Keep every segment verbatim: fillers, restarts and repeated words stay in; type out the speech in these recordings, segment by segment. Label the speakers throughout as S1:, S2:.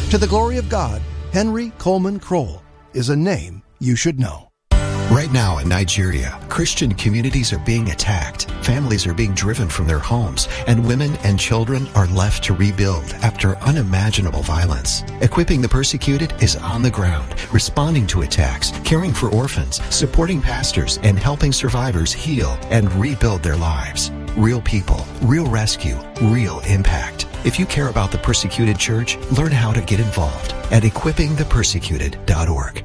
S1: To the glory of God, Henry Coleman Kroll is a name you should know.
S2: Right now in Nigeria, Christian communities are being attacked, families are being driven from their homes, and women and children are left to rebuild after unimaginable violence. Equipping the Persecuted is on the ground, responding to attacks, caring for orphans, supporting pastors, and helping survivors heal and rebuild their lives. Real people, real rescue, real impact. If you care about the Persecuted Church, learn how to get involved at equipping the persecuted dot org.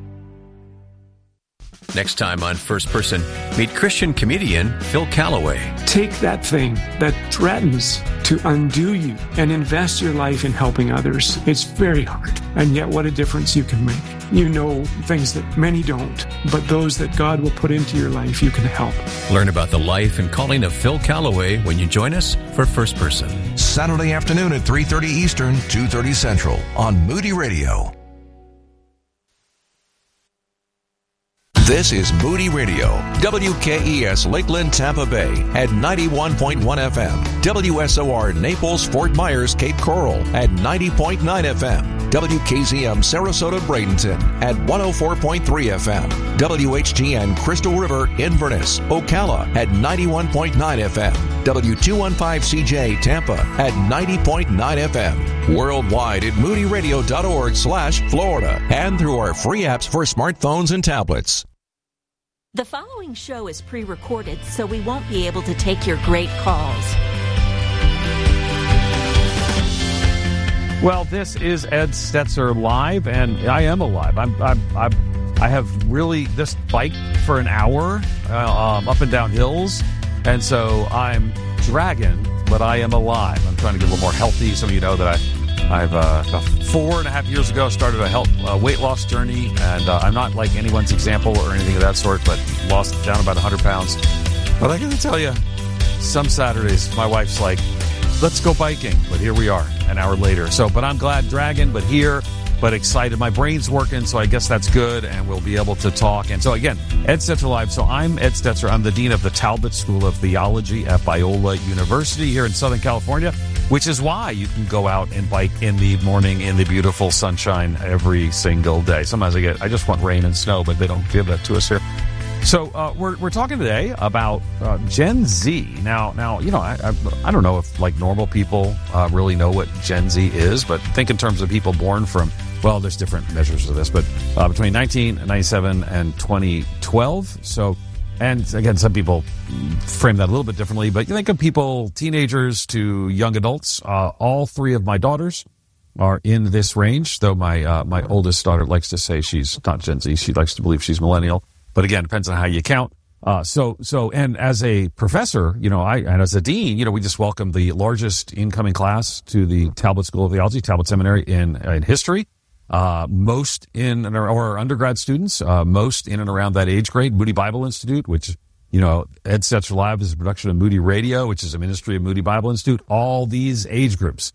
S3: Next time on First Person, meet Christian comedian Phil Callaway.
S4: Take that thing that threatens to undo you and invest your life in helping others. It's very hard. And yet what a difference you can make. You know things that many don't, but those that God will put into your life, you can help.
S3: Learn about the life and calling of Phil Callaway when you join us for First Person.
S5: Saturday afternoon at three thirty Eastern, two thirty Central on Moody Radio. This is Moody Radio, W K E S Lakeland, Tampa Bay at ninety-one point one F M, W S O R Naples, Fort Myers, Cape Coral at ninety point nine F M, W K Z M Sarasota, Bradenton at one oh four point three F M, W H G N Crystal River, Inverness, Ocala at ninety-one point nine F M, W two fifteen C J Tampa at ninety point nine F M, worldwide at moody radio dot org slash Florida, and through our free apps for smartphones and tablets.
S6: The following show is pre-recorded, so we won't be able to take your great calls.
S7: Well, this is Ed Stetzer Live, and I am alive. I'm, I'm, I'm, I have really this bike for an hour uh, um, up and down hills, and so I'm dragging, but I am alive. I'm trying to get a little more healthy. Some of you know that I I've uh, about four and a half years ago started a health uh, weight loss journey, and uh, I'm not like anyone's example or anything of that sort, but lost down about one hundred pounds. But I got to tell you, some Saturdays my wife's like, let's go biking. But here we are an hour later. So, but I'm glad dragging, but here, but excited. My brain's working, so I guess that's good, and we'll be able to talk. And so again, Ed Stetzer Live. So I'm Ed Stetzer. I'm the dean of the Talbot School of Theology at Biola University here in Southern California, which is why you can go out and bike in the morning in the beautiful sunshine every single day. Sometimes I get, I just want rain and snow, but they don't give that to us here. So uh, we're we're talking today about uh, Gen Z. Now, now you know, I, I I don't know if like normal people uh, really know what Gen Z is, but think in terms of people born from, well, there's different measures of this, but uh, between nineteen ninety-seven and twenty twelve. So, and again, some people frame that a little bit differently, but you think of people, teenagers to young adults. Uh, all three of my daughters are in this range, though my uh, my oldest daughter likes to say she's not Gen Z. She likes to believe she's millennial. But again, depends on how you count. Uh, so, so, and as a professor, you know, I, and as a dean, you know, we just welcomed the largest incoming class to the Talbot School of Theology, Talbot Seminary in, in history. Uh, most in, or undergrad students, uh, most in and around that age grade. Moody Bible Institute, which, you know, Ed Stetzer Live is a production of Moody Radio, which is a ministry of Moody Bible Institute. All these age groups.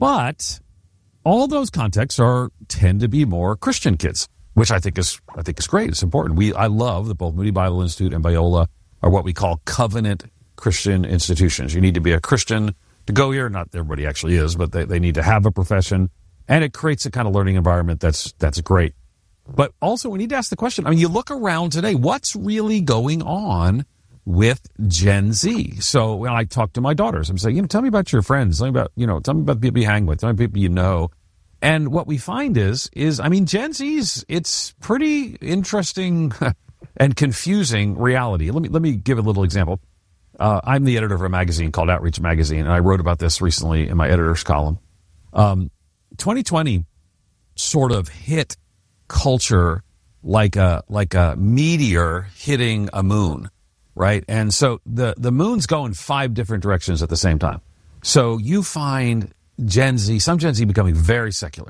S7: But all those contexts are, tend to be more Christian kids, which I think is I think is great. It's important. We I love that both Moody Bible Institute and Biola are what we call covenant Christian institutions. You need to be a Christian to go here. Not everybody actually is, but they, they need to have a profession, and it creates a kind of learning environment that's that's great. But also we need to ask the question. I mean, you look around today. What's really going on with Gen Z? So when I talk to my daughters, I'm saying, you know, tell me about your friends. Tell me about you know, tell me about the people you hang with. Tell me about people you know. And what we find is, is I mean, Gen Z's, it's pretty interesting and confusing reality. Let me let me give a little example. Uh, I'm the editor of a magazine called Outreach Magazine, and I wrote about this recently in my editor's column. Um, twenty twenty sort of hit culture like a like a meteor hitting a moon, right? And so the the moon's going five different directions at the same time. So you find Gen Z, some Gen Z becoming very secular.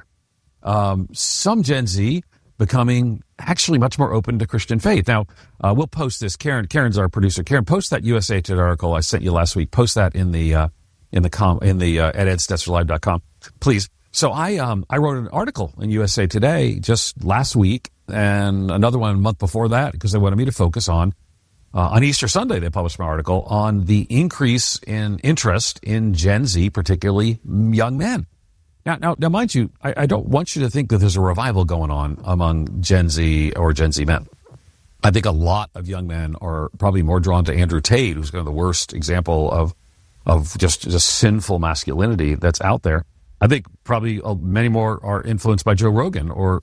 S7: Um, some Gen Z becoming actually much more open to Christian faith. Now, uh, we'll post this. Karen, Karen's our producer. Karen, post that U S A Today article I sent you last week. Post that in the uh, in the com in the uh, at ed stetzer live dot com, please. So I um I wrote an article in U S A Today just last week, and another one a month before that, because they wanted me to focus on. Uh, on Easter Sunday, they published my article on the increase in interest in Gen Z, particularly young men. Now, now, now, mind you, I, I don't want you to think that there's a revival going on among Gen Z or Gen Z men. I think a lot of young men are probably more drawn to Andrew Tate, who's kind of the worst example of of just, just sinful masculinity that's out there. I think probably many more are influenced by Joe Rogan or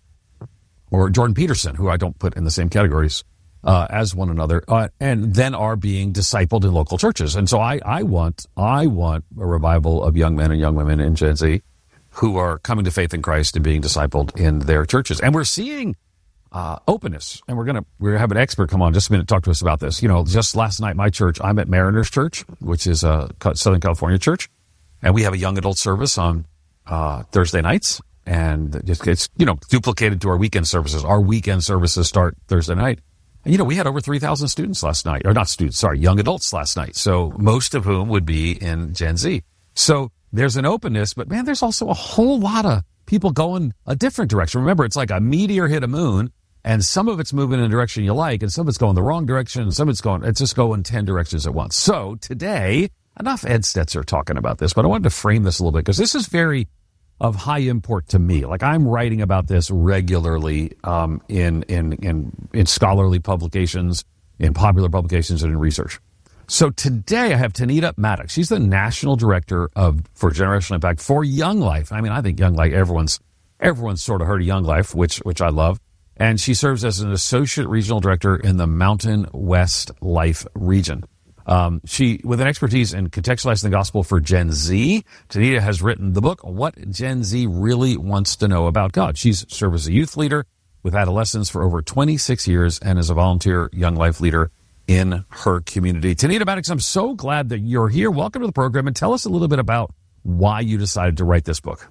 S7: or Jordan Peterson, who I don't put in the same categories uh, as one another, uh, and then are being discipled in local churches. And so I, I want I want a revival of young men and young women in Gen Z who are coming to faith in Christ and being discipled in their churches. And we're seeing uh, openness. And we're going to we're gonna have an expert come on just a minute to talk to us about this. You know, just last night, my church, I'm at Mariners Church, which is a Southern California church. And we have a young adult service on uh, Thursday nights. And it's, it's, you know, duplicated to our weekend services. Our weekend services start Thursday night. And, you know, we had over three thousand students last night. Or not students, sorry, young adults last night. So most of whom would be in Gen Z. So there's an openness, but man, there's also a whole lot of people going a different direction. Remember, it's like a meteor hit a moon, and some of it's moving in a direction you like, and some of it's going the wrong direction, and some of it's going, it's just going ten directions at once. So today, enough Ed Stetzer talking about this, but I wanted to frame this a little bit because this is very of high import to me. Like I'm writing about this regularly um, in, in, in, in scholarly publications, in popular publications, and in research. So today I have Tanita Maddox. She's the national director of for Generational Impact for Young Life. I mean, I think Young Life, everyone's everyone's sort of heard of Young Life, which which I love. And she serves as an associate regional director in the Mountain West Life region. Um, she, with an expertise in contextualizing the gospel for Gen Z, Tanita has written the book, What Gen Z Really Wants to Know About God. She's served as a youth leader with adolescents for over twenty-six years and is a volunteer Young Life leader in her community. Tanita Maddox, I'm so glad that you're here. Welcome to the program, and tell us a little bit about why you decided to write this book.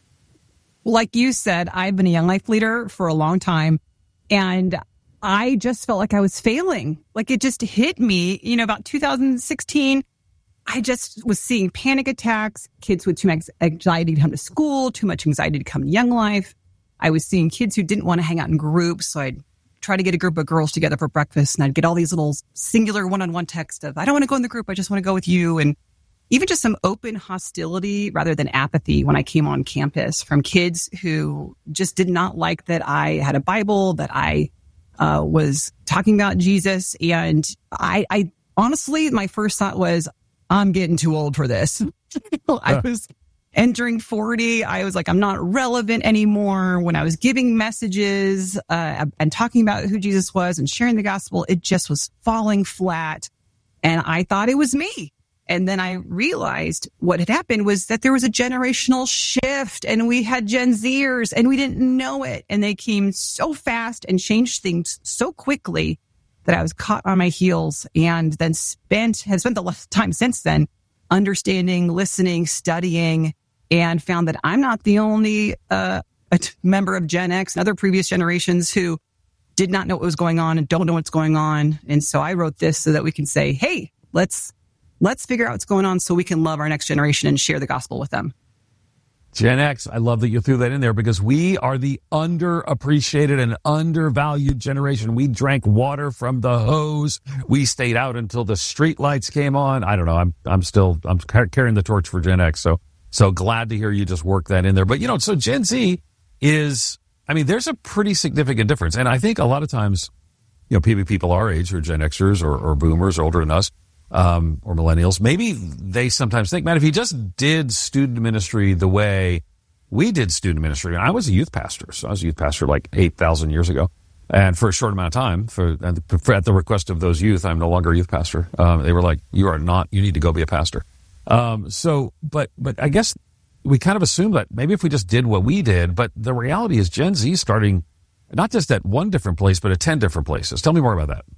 S8: Well, like you said, I've been a Young Life leader for a long time, and I just felt like I was failing. Like it just hit me, you know, about two thousand sixteen, I just was seeing panic attacks, kids with too much anxiety to come to school, too much anxiety to come to Young Life. I was seeing kids who didn't want to hang out in groups, so I'd try to get a group of girls together for breakfast, and I'd get all these little singular one-on-one texts of, I don't want to go in the group, I just want to go with you. And even just some open hostility rather than apathy when I came on campus from kids who just did not like that I had a Bible, that I uh, was talking about Jesus. And I, I honestly, my first thought was, I'm getting too old for this. I was entering forty. I was like, I'm not relevant anymore. When I was giving messages uh, and talking about who Jesus was and sharing the gospel, it just was falling flat. And I thought it was me. And then I realized what had happened was that there was a generational shift, and we had Gen Zers and we didn't know it. And they came so fast and changed things so quickly that I was caught on my heels, and then spent, have spent the less time since then understanding, listening, studying, and found that I'm not the only uh, a t- member of Gen X and other previous generations who did not know what was going on and don't know what's going on. And so I wrote this so that we can say, hey, let's let's figure out what's going on so we can love our next generation and share the gospel with them.
S7: Gen X, I love that you threw that in there because we are the underappreciated and undervalued generation. We drank water from the hose. We stayed out until the street lights came on. I don't know. I'm I'm still I'm carrying the torch for Gen X. So so glad to hear you just work that in there. But you know, so Gen Z is, I mean, there's a pretty significant difference. And I think a lot of times, you know, people people our age or Gen Xers or, or boomers older than us, Um, or millennials, maybe they sometimes think, man, if you just did student ministry the way we did student ministry, and I was a youth pastor, so I was a youth pastor like eight thousand years ago, and for a short amount of time, for, for at the request of those youth, I'm no longer a youth pastor. Um, they were like, you are not, you need to go be a pastor. Um, so, but, but I guess we kind of assume that maybe if we just did what we did, but the reality is Gen Z starting not just at one different place, but at ten different places. Tell me more about that.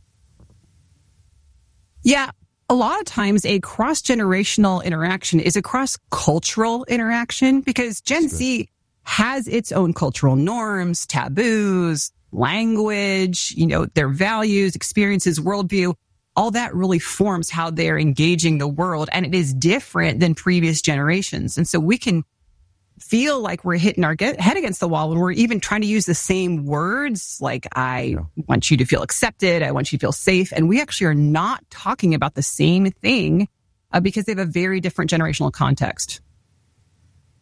S8: Yeah. A lot of times a cross-generational interaction is a cross-cultural interaction because Gen Z has its own cultural norms, taboos, language, you know, their values, experiences, worldview. All that really forms how they're engaging the world, and it is different than previous generations. And so we can feel like we're hitting our get, head against the wall when we're even trying to use the same words, like I want you to feel accepted, I want you to feel safe, and we actually are not talking about the same thing uh, because they have a very different generational context.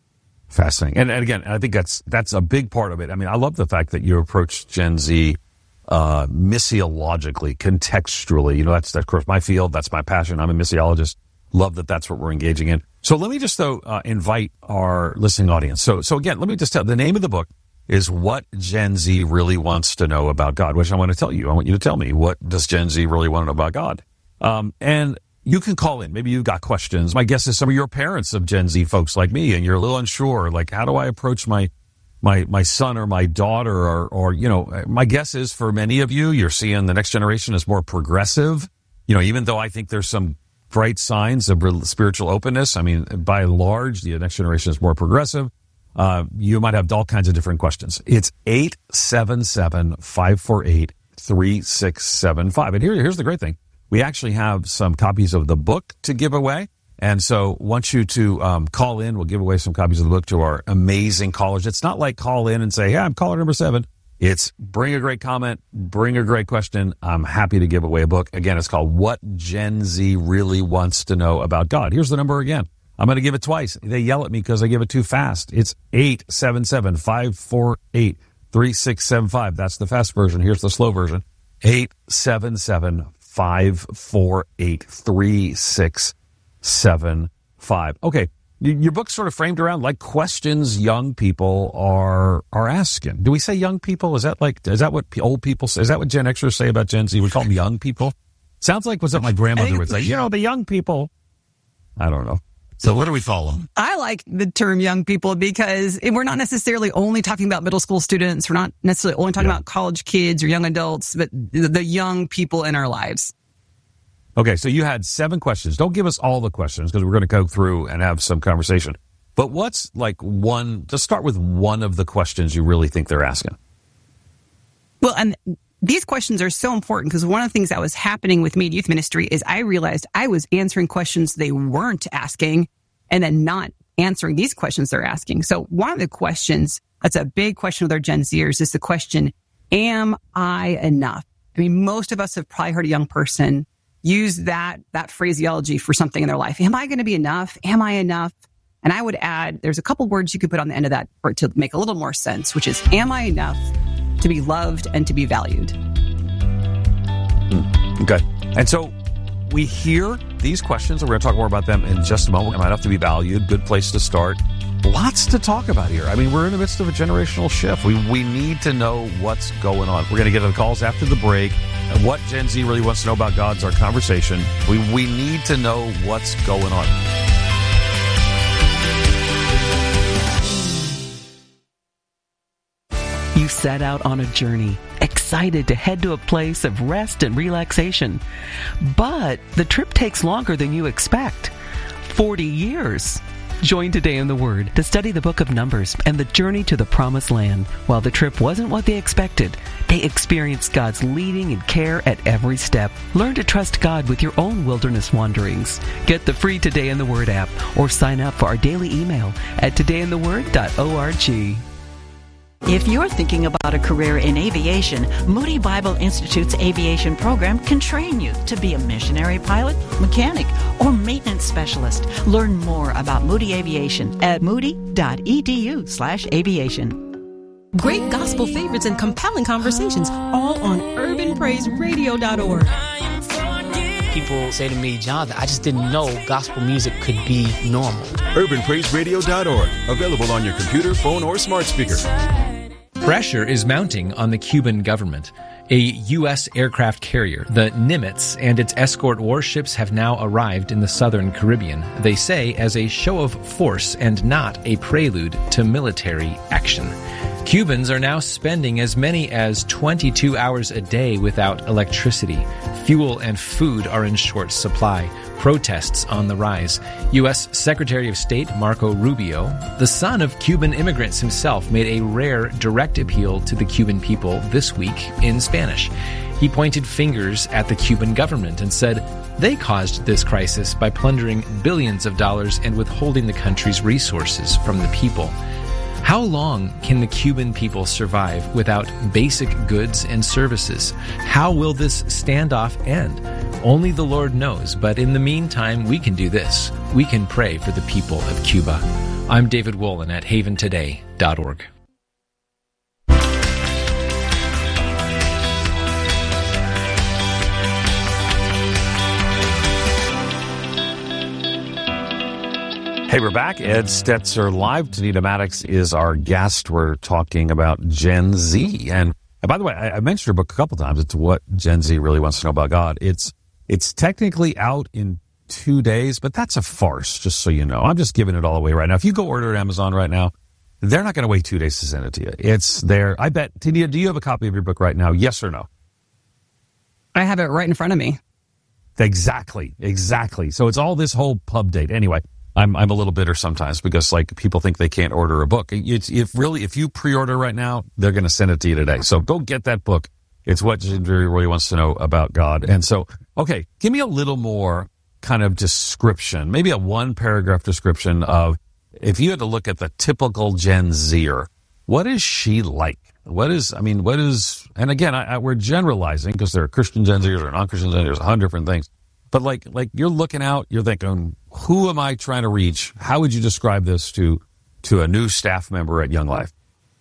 S7: Fascinating. And, and again, I think that's that's a big part of it. I mean, I love the fact that you approach Gen Z uh, missiologically, contextually. You know, that's, that's, of course, my field. That's my passion. I'm a missiologist. Love that that's what we're engaging in. So let me just, though, uh, invite our listening audience. So, so again, let me just tell, the name of the book is What Gen Z Really Wants to Know About God, which I want to tell you. I want you to tell me, what does Gen Z really want to know about God? Um, and you can call in. Maybe you've got questions. My guess is some of your parents of Gen Z folks like me, and you're a little unsure, like, how do I approach my my my son or my daughter? Or, or you know, my guess is for many of you, you're seeing the next generation as more progressive. You know, even though I think there's some bright signs of spiritual openness, I mean, by and large, the next generation is more progressive. Uh, you might have all kinds of different questions. It's eight seven seven, five four eight, three six seven five. And here, here's the great thing. We actually have some copies of the book to give away. And so want you to um, call in. We'll give away some copies of the book to our amazing callers. It's not like call in and say, hey, I'm caller number seven. It's bring a great comment, bring a great question. I'm happy to give away a book. Again, it's called What Gen Z Really Wants to Know About God. Here's the number again. I'm going to give it twice. They yell at me because I give it too fast. It's eight seven seven, five four eight, three six seven five. That's the fast version. Here's the slow version. eight seven seven, five four eight, three six seven five. Okay. Your book's sort of framed around like questions young people are are asking. Do we say young people? Is that like, is that what old people say? Is that what Gen Xers say about Gen Z? We call them young people? Sounds like what's what my grandmother would say. You know, the young people. I don't know. So what do we call them?
S8: I like the term young people because we're not necessarily only talking about middle school students. We're not necessarily only talking yeah. about college kids or young adults, but the young people in our lives.
S7: Okay, so you had seven questions. Don't give us all the questions because we're going to go through and have some conversation. But what's like one, just start with one of the questions you really think they're asking.
S8: Well, and these questions are so important because one of the things that was happening with me at youth ministry is I realized I was answering questions they weren't asking and then not answering these questions they're asking. So one of the questions that's a big question with our Gen Zers is the question, am I enough? I mean, most of us have probably heard a young person use that that phraseology for something in their life. Am I going to be enough? Am I enough? And I would add, there's a couple words you could put on the end of that for it to make a little more sense, which is, am I enough to be loved and to be valued?
S7: Mm, okay. And so we hear these questions, and we're going to talk more about them in just a moment. Am I enough to be valued? Good place to start. Lots to talk about here. I mean, we're in the midst of a generational shift. We we need to know what's going on. We're going to get to the calls after the break. And what Gen Z really wants to know about God's our conversation. We we need to know what's going on.
S9: You set out on a journey, excited to head to a place of rest and relaxation. But the trip takes longer than you expect. forty years. Join Today in the Word to study the book of Numbers and the journey to the promised land. While the trip wasn't what they expected, they experienced God's leading and care at every step. Learn to trust God with your own wilderness wanderings. Get the free Today in the Word app or sign up for our daily email at today in the word dot org.
S6: If you're thinking about a career in aviation, Moody Bible Institute's aviation program can train you to be a missionary pilot, mechanic, or maintenance specialist. Learn more about Moody Aviation at moody.edu slash aviation.
S10: Great gospel favorites and compelling conversations, all on urban praise radio dot org.
S11: People say to me, Jonathan, I just didn't know gospel music could be normal.
S12: urban praise radio dot org. Available on your computer, phone, or smart speaker.
S13: Pressure is mounting on the Cuban government. A U S aircraft carrier, the Nimitz, and its escort warships have now arrived in the southern Caribbean, they say as a show of force and not a prelude to military action. Cubans are now spending as many as twenty-two hours a day without electricity. Fuel and food are in short supply. Protests on the rise. U S Secretary of State Marco Rubio, the son of Cuban immigrants himself, made a rare direct appeal to the Cuban people this week in Spanish. He pointed fingers at the Cuban government and said they caused this crisis by plundering billions of dollars and withholding the country's resources from the people. How long can the Cuban people survive without basic goods and services? How will this standoff end? Only the Lord knows, but in the meantime, we can do this. We can pray for the people of Cuba. I'm David Wolin at haven today dot org.
S7: Hey, we're back. Ed Stetzer live. Tanita Maddox is our guest. We're talking about Gen Z. And, and by the way, I, I mentioned her book a couple times. It's What Gen Z Really Wants to Know About God. It's it's technically out in two days, but that's a farce, just so you know. I'm just giving it all away right now. If you go order it at Amazon right now, they're not going to wait two days to send it to you. It's there. I bet. Tanita, do you have a copy of your book right now? Yes or no?
S8: I have it right in front of me.
S7: Exactly. Exactly. So it's all this whole pub date. Anyway. I'm I'm a little bitter sometimes because like people think they can't order a book. It's if really if you pre-order right now, they're going to send it to you today. So go get that book. It's What Gen Z Really Wants to Know About God. And so, okay, give me a little more kind of description, maybe a one paragraph description of if you had to look at the typical Gen Zer, what is she like? What is I mean, what is? And again, I, I, we're generalizing because there are Christian Gen Zers or non-Christian Gen Zers, a hundred different things. But like, like you're looking out, you're thinking, who am I trying to reach? How would you describe this to, to a new staff member at Young Life?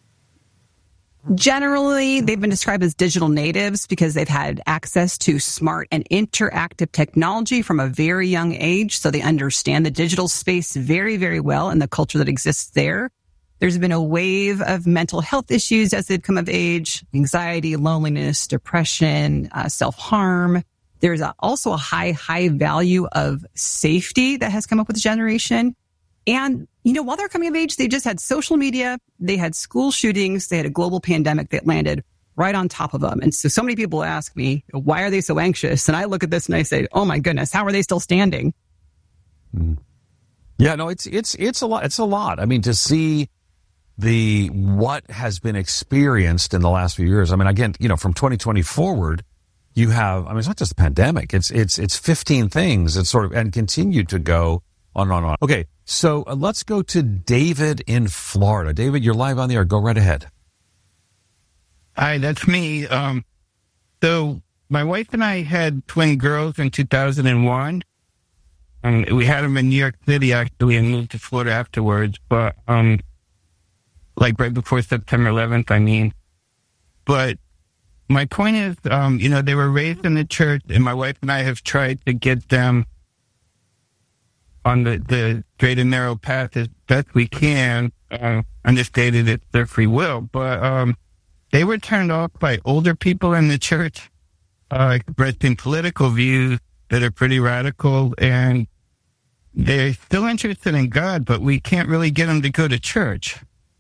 S8: Generally, they've been described as digital natives because they've had access to smart and interactive technology from a very young age. So they understand the digital space very, very well and the culture that exists there. There's been a wave of mental health issues as they've come of age, anxiety, loneliness, depression, uh, self-harm. There's a, also a high, high value of safety that has come up with the generation. And, you know, while they're coming of age, they just had social media, they had school shootings, they had a global pandemic that landed right on top of them. And so, so many people ask me, why are they so anxious? And I look at this and I say, oh my goodness, how are they still standing?
S7: Mm. Yeah, no, it's, it's, it's a lot. It's a lot. I mean, to see the, what has been experienced in the last few years. I mean, again, you know, from twenty twenty forward, you have, I mean, it's not just the pandemic. It's, it's, it's fifteen things. It's sort of, and continued to go on and on and on. Okay. So uh, let's go to David in Florida. David, you're live on the air. Go right ahead.
S14: Hi, that's me. Um, so my wife and I had twin girls in two thousand one. Um, we had them in New York City, actually, and moved to Florida afterwards. But, um, like right before September eleventh, I mean. But my point is, um, you know, they were raised in the church, and my wife and I have tried to get them on the, the straight and narrow path as best we can, uh, understated it's their free will. But um, they were turned off by older people in the church, uh, expressing political views that are pretty radical, and they're still interested in God, but we can't really get them to go to church.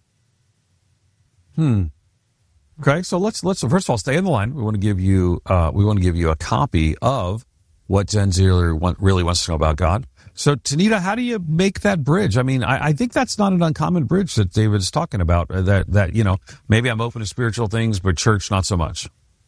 S7: Hmm. Okay, so let's let's first of all stay in the line. We want to give you uh, we want to give you a copy of What Gen Z Really Wants to Know About God. So, Tanita, how do you make that bridge? I mean, I, I think that's not an uncommon bridge that David's talking about. Uh, that that you know, maybe I'm open to spiritual things, but church not so much.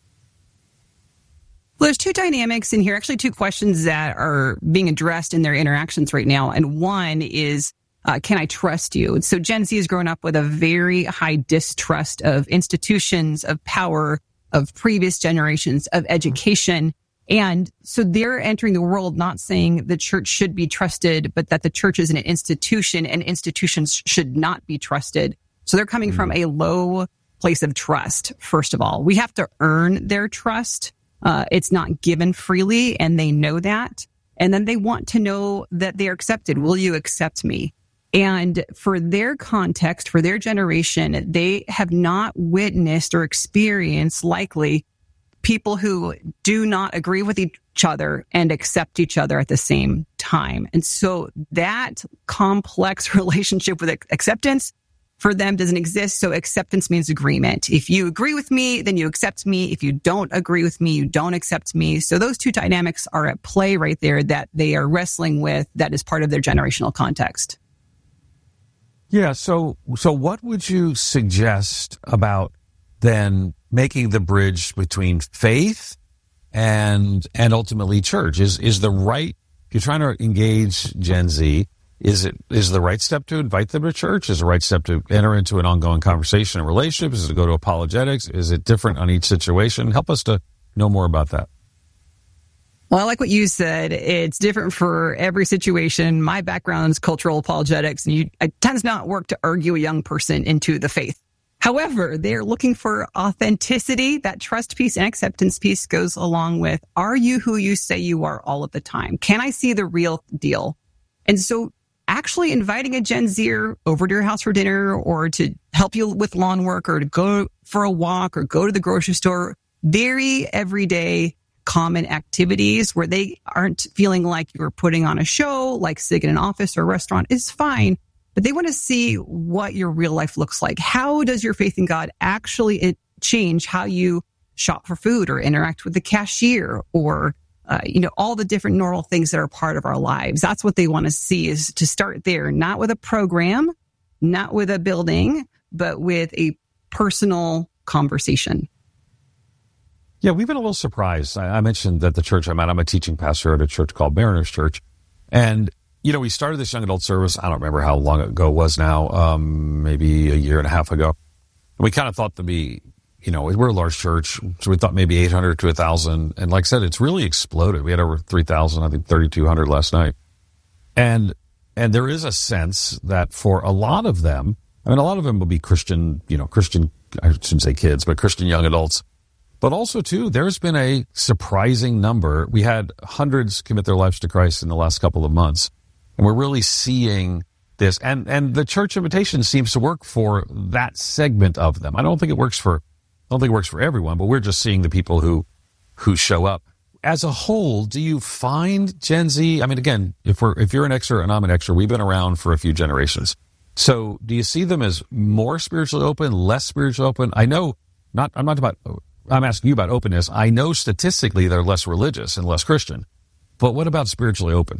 S8: Well, there's two dynamics in here. Actually, two questions that are being addressed in their interactions right now, and one is, Uh, can I trust you? So Gen Z has grown up with a very high distrust of institutions, of power, of previous generations, of education. And so they're entering the world not saying the church should be trusted, but that the church is an institution and institutions should not be trusted. So they're coming mm-hmm. from a low place of trust, first of all. We have to earn their trust. Uh, it's not given freely, and they know that. And then they want to know that they are accepted. Will you accept me? And for their context, for their generation, they have not witnessed or experienced likely people who do not agree with each other and accept each other at the same time. And so that complex relationship with acceptance for them doesn't exist. So acceptance means agreement. If you agree with me, then you accept me. If you don't agree with me, you don't accept me. So those two dynamics are at play right there that they are wrestling with, that is part of their generational context.
S7: Yeah, so so what would you suggest about then making the bridge between faith and and ultimately church? Is is the right, if you're trying to engage Gen Z, is it is the right step to invite them to church? Is the right step to enter into an ongoing conversation and relationship? Is it to go to apologetics? Is it different on each situation? Help us to know more about that.
S8: Well, I like what you said. It's different for every situation. My background is cultural apologetics, and you, it tends not to work to argue a young person into the faith. However, they're looking for authenticity. That trust piece and acceptance piece goes along with, are you who you say you are all of the time? Can I see the real deal? And so actually inviting a Gen Zer over to your house for dinner or to help you with lawn work or to go for a walk or go to the grocery store, very everyday common activities where they aren't feeling like you're putting on a show, like sitting in an office or a restaurant is fine. But they want to see what your real life looks like. How does your faith in God actually change how you shop for food or interact with the cashier or, uh, you know, all the different normal things that are part of our lives? That's what they want to see, is to start there, not with a program, not with a building, but with a personal conversation.
S7: Yeah, we've been a little surprised. I, I mentioned that the church I'm at, I'm a teaching pastor at a church called Mariners Church. And, you know, we started this young adult service. I don't remember how long ago it was now, um, maybe a year and a half ago. And we kind of thought to be, you know, we're a large church, so we thought maybe eight hundred to one thousand. And like I said, it's really exploded. We had over three thousand, I think thirty-two hundred last night. And and there is a sense that for a lot of them, I mean, a lot of them will be Christian, you know, Christian, I shouldn't say kids, but Christian young adults. But also, too, there's been a surprising number. We had hundreds commit their lives to Christ in the last couple of months. And we're really seeing this. And, and the church invitation seems to work for that segment of them. I don't think it works for, I don't think it works for everyone, but we're just seeing the people who, who show up. As a whole, do you find Gen Z, I mean, again, if we're, if you're an Xer and I'm an Xer, we've been around for a few generations. So do you see them as more spiritually open, less spiritually open? I know, not, I'm not about, I'm asking you about openness. I know statistically they're less religious and less Christian, but what about spiritually open?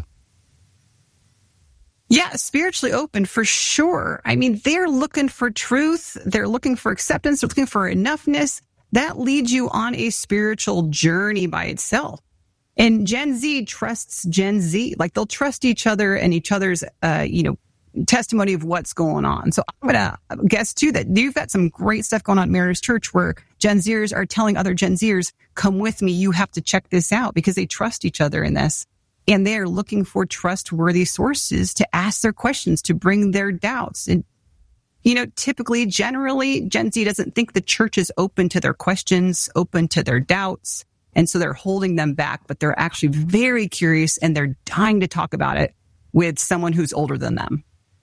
S8: Yeah, spiritually open for sure. I mean, they're looking for truth. They're looking for acceptance. They're looking for enoughness. That leads you on a spiritual journey by itself. And Gen Z trusts Gen Z. Like, they'll trust each other and each other's, uh, you know, testimony of what's going on. So I'm going to guess, too, that you've got some great stuff going on at Mariners Church where Gen Zers are telling other Gen Zers, come with me, you have to check this out, because they trust each other in this. And they're looking for trustworthy sources to ask their questions, to bring their doubts. And, you know, typically, generally, Gen Z doesn't think the church is open to their questions, open to their doubts. And so they're holding them back, but they're actually very curious and they're dying to talk about it with someone who's older than them.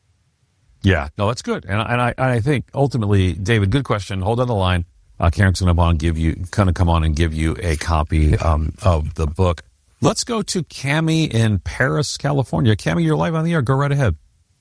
S7: Yeah, no, that's good. And, and I, I think ultimately, David, good question. Hold on the line. Uh, Karen's going to come on and give you, kind of come on and give you a copy um, of the book. Let's go to Cammie in Paris, California. Cammie, you're live on the air. Go right ahead.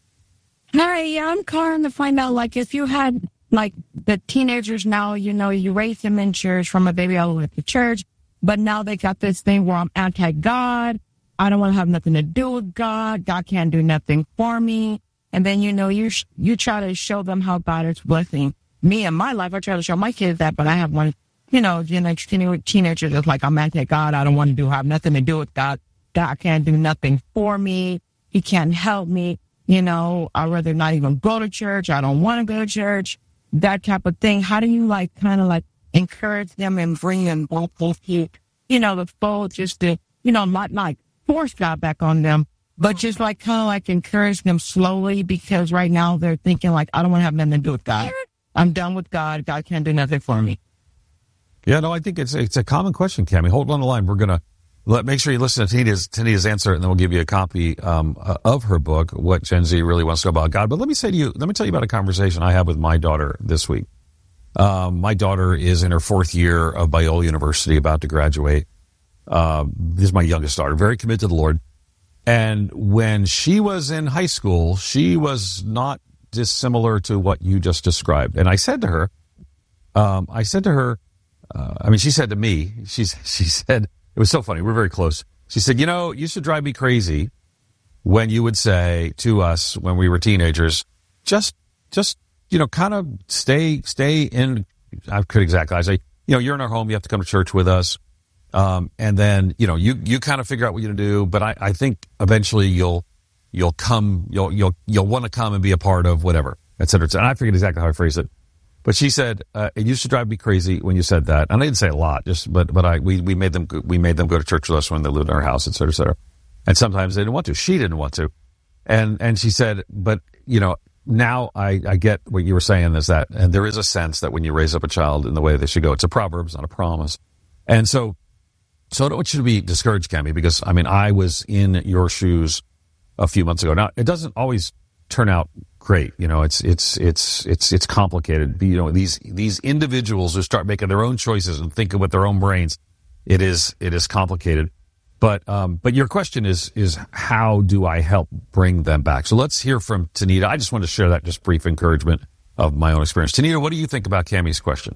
S15: Hi, yeah, I'm calling to find out, like, if you had, like, the teenagers now, you know, you raise them in church from a baby all the way to church, but now they got this thing where I'm anti-God. I don't want to have nothing to do with God. God can't do nothing for me. And then, you know, you sh- you try to show them how God is blessing me in my life. I try to show my kids that, but I have one, you know, the next teenager that's like, I'm anti-God. I don't want to do, have nothing to do with God. God can't do nothing for me. He can't help me. You know, I'd rather not even go to church. I don't want to go to church. That type of thing. How do you, like, kind of like encourage them and bring them back into, you know, the fold, just to, you know, not like force God back on them, but just like kind of like encourage them slowly, because right now they're thinking like, I don't want to have nothing to do with God. I'm done with God. God can't do nothing for me.
S7: Yeah, no, I think it's it's a common question, Cammie. Hold on the line. We're going to let make sure you listen to Tania's, Tania's answer, and then we'll give you a copy um, uh, of her book, What Gen Z Really Wants to Know About God. But let me say to you, let me tell you about a conversation I had with my daughter this week. Um, my daughter is in her fourth year of Biola University, about to graduate. Uh, this is my youngest daughter, very committed to the Lord. And when she was in high school, she was not dissimilar to what you just described. And I said to her, um, I said to her, uh, I mean, she said to me, she's, she said, it was so funny. We're very close. She said, you know, you used to drive me crazy when you would say to us when we were teenagers, just, just, you know, kind of stay, stay in, I could exactly, I say, you know, you're in our home, you have to come to church with us. Um, and then, you know, you, you kind of figure out what you're going to do, but I, I think eventually you'll, you'll come, you'll, you'll, you'll want to come and be a part of whatever, et cetera, et cetera. And I figured exactly how I phrased it. But she said uh, it used to drive me crazy when you said that, and I didn't say a lot. Just but but I we, we made them we made them go to church with us when they lived in our house, et cetera, et cetera. And sometimes they didn't want to. She didn't want to, and and she said, but you know, now I, I get what you were saying is that, and there is a sense that when you raise up a child in the way they should go, it's a proverb, it's not a promise. And so, so I don't want you to be discouraged, Cammie, because I mean I was in your shoes a few months ago. Now it doesn't always turn out great. You know, it's, it's, it's, it's, it's complicated. You know, these, these individuals who start making their own choices and thinking with their own brains, it is, it is complicated. But, um, but your question is, is how do I help bring them back? So let's hear from Tanita. I just want to share that just brief encouragement of my own experience. Tanita, what do you think about Cammie's question?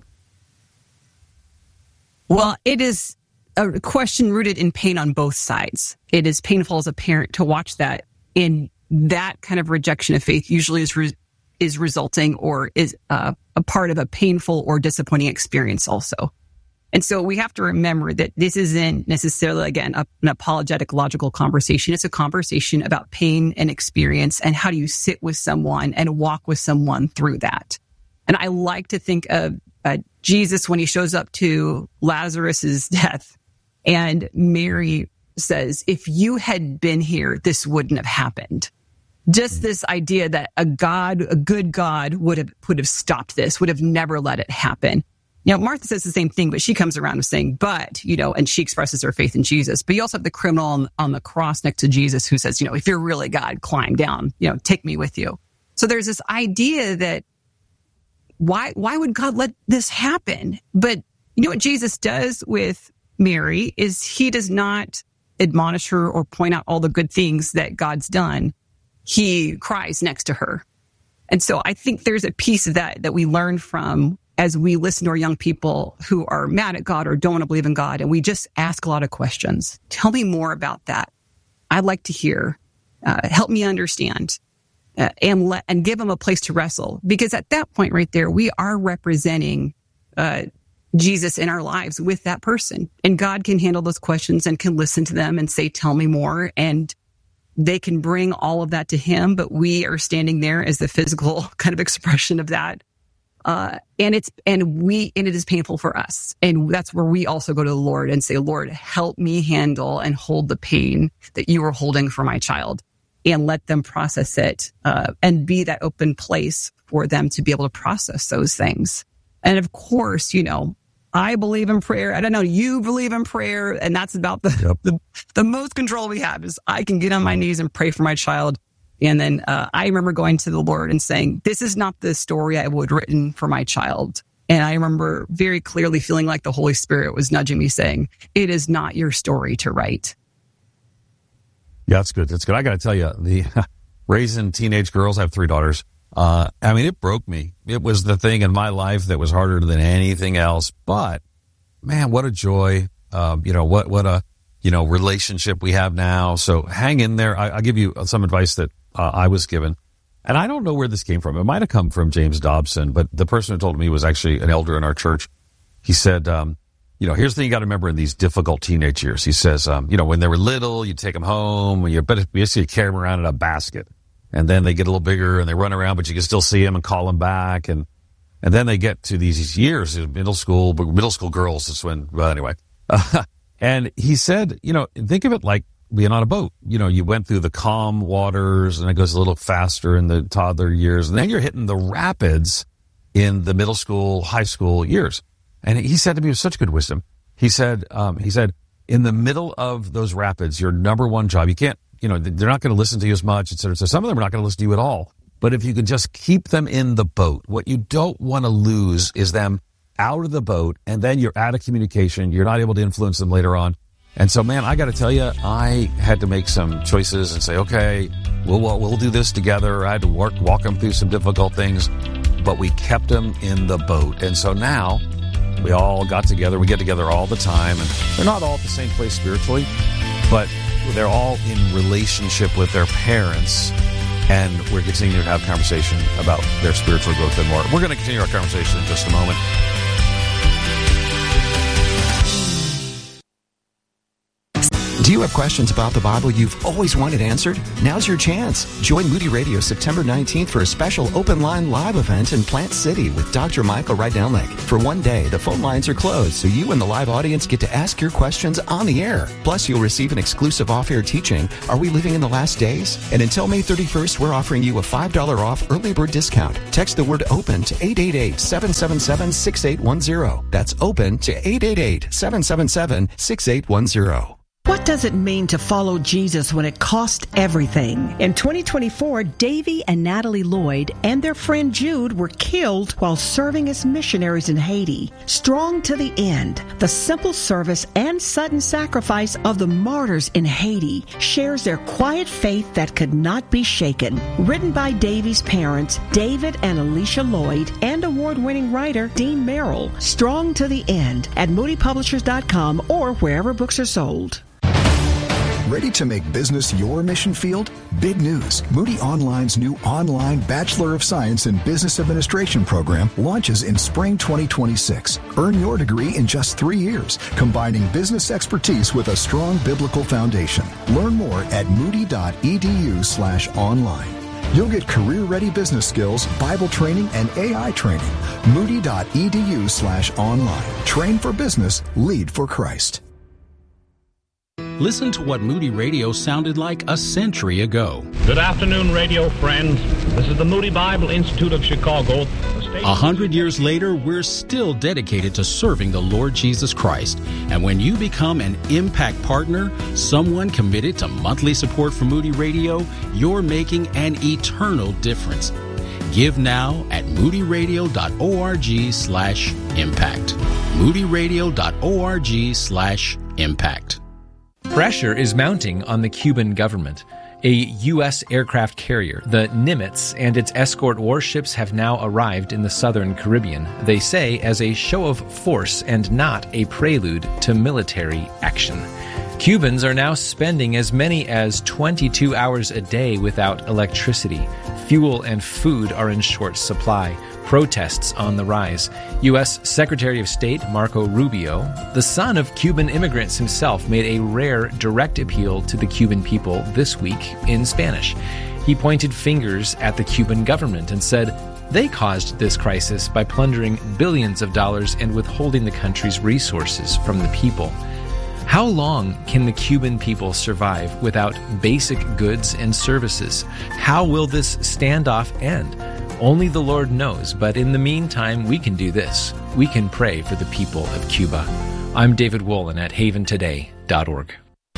S8: Well, it is a question rooted in pain on both sides. It is painful as a parent to watch that, in that kind of rejection of faith usually is re- is resulting or is uh, a part of a painful or disappointing experience also. And so we have to remember that this isn't necessarily, again, a, an apologetic, logical conversation. It's a conversation about pain and experience and how do you sit with someone and walk with someone through that. And I like to think of uh, Jesus when he shows up to Lazarus's death, and Mary says, if you had been here, this wouldn't have happened. Just this idea that a God, a good God would have, would have stopped this, would have never let it happen. You know, Martha says the same thing, but she comes around with saying, but, you know, and she expresses her faith in Jesus. But you also have the criminal on, on the cross next to Jesus who says, you know, if you're really God, climb down, you know, take me with you. So there's this idea that why, why would God let this happen? But you know what Jesus does with Mary is he does not admonish her or point out all the good things that God's done. He cries next to her. And so I think there's a piece of that that we learn from as we listen to our young people who are mad at God or don't want to believe in God. And we just ask a lot of questions. Tell me more about that. I'd like to hear. Uh, help me understand. Uh, and let, and give them a place to wrestle. Because at that point right there, we are representing uh, Jesus in our lives with that person. And God can handle those questions and can listen to them and say, tell me more. And they can bring all of that to him, but we are standing there as the physical kind of expression of that. Uh, and it's, and we, and it is painful for us. And that's where we also go to the Lord and say, Lord, help me handle and hold the pain that you are holding for my child, and let them process it, uh, and be that open place for them to be able to process those things. And of course, you know, I believe in prayer. I don't know, you believe in prayer. And that's about the, yep. the, the most control we have is I can get on my knees and pray for my child. And then uh, I remember going to the Lord and saying, this is not the story I would have written for my child. And I remember very clearly feeling like the Holy Spirit was nudging me saying, it is not your story to write.
S7: Yeah, that's good. That's good. I got to tell you, the raising teenage girls, I have three daughters. Uh, I mean, it broke me. It was the thing in my life that was harder than anything else. But man, what a joy. Um, you know, what, what a, you know, relationship we have now. So hang in there. I, I'll give you some advice that uh, I was given. And I don't know where this came from. It might have come from James Dobson, but the person who told me was actually an elder in our church. He said, um, you know, here's the thing you got to remember in these difficult teenage years. He says, um, you know, when they were little, you take them home, and you basically carry them around in a basket. And then they get a little bigger and they run around, but you can still see them and call them back. And, and then they get to these years, middle school, but middle school girls is when, well, anyway. Uh, and he said, you know, think of it like being on a boat. You know, you went through the calm waters and it goes a little faster in the toddler years. And then you're hitting the rapids in the middle school, high school years. And he said to me with such good wisdom, he said, um, he said, in the middle of those rapids, your number one job, you can't, you know, they're not going to listen to you as much, et cetera. So some of them are not going to listen to you at all. But if you can just keep them in the boat, what you don't want to lose is them out of the boat, and then you're out of communication. You're not able to influence them later on. And so, man, I got to tell you, I had to make some choices and say, okay, we'll, we'll, we'll do this together. I had to work, walk them through some difficult things, but we kept them in the boat. And so now we all got together. We get together all the time, and they're not all at the same place spiritually, but they're all in relationship with their parents, and we're continuing to have conversation about their spiritual growth and more. We're going to continue our conversation in just a moment.
S2: Do you have questions about the Bible you've always wanted answered? Now's your chance. Join Moody Radio September nineteenth for a special open line live event in Plant City with Doctor Michael Rydelnik. For one day, the phone lines are closed, so you and the live audience get to ask your questions on the air. Plus, you'll receive an exclusive off-air teaching, Are We Living in the Last Days? And until May thirty-first, we're offering you a five dollars off early bird discount. Text the word OPEN to eight eight eight, seven seven seven, six eight one zero. That's OPEN to eight eight eight, seven seven seven, six eight one zero.
S16: What does it mean to follow Jesus when it costs everything? In twenty twenty-four, Davy and Natalie Lloyd and their friend Jude were killed while serving as missionaries in Haiti. Strong to the end, the simple service and sudden sacrifice of the martyrs in Haiti shares their quiet faith that could not be shaken. Written by Davy's parents, David and Alicia Lloyd, and award-winning writer Dean Merrill. Strong to the end at moody publishers dot com or wherever books are sold.
S17: Ready to make business your mission field? Big news. Moody Online's new online Bachelor of Science in Business Administration program launches in spring twenty twenty-six. Earn your degree in just three years, combining business expertise with a strong biblical foundation. Learn more at moody.edu slash online. You'll get career-ready business skills, Bible training, and A I training. Moody.edu slash online. Train for business, lead for Christ.
S18: Listen to what Moody Radio sounded like a century ago.
S19: Good afternoon, radio friends. This is the Moody Bible Institute of Chicago.
S18: A hundred years later, we're still dedicated to serving the Lord Jesus Christ. And when you become an Impact Partner, someone committed to monthly support for Moody Radio, you're making an eternal difference. Give now at moodyradio.org slash impact. moodyradio.org slash impact.
S13: Pressure is mounting on the Cuban government. A U S aircraft carrier, the Nimitz, and its escort warships have now arrived in the southern Caribbean, they say as a show of force and not a prelude to military action. Cubans are now spending as many as twenty-two hours a day without electricity. Fuel and food are in short supply. Protests on the rise. U S Secretary of State Marco Rubio, the son of Cuban immigrants himself, made a rare direct appeal to the Cuban people this week in Spanish. He pointed fingers at the Cuban government and said they caused this crisis by plundering billions of dollars and withholding the country's resources from the people. How long can the Cuban people survive without basic goods and services? How will this standoff end? Only the Lord knows, but in the meantime, we can do this. We can pray for the people of Cuba. I'm David Wolin at haven today dot org.